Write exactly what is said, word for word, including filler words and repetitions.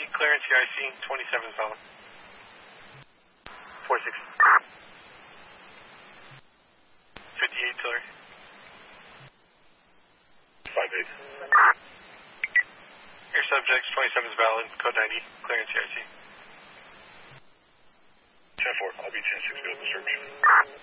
clearance E I C, twenty-seven is valid. four six. fifty-eight, Tiller. five eight. Air subjects, twenty-seven is valid, code ninety, clearance E I C. ten four, I'll be ten six, go to the search.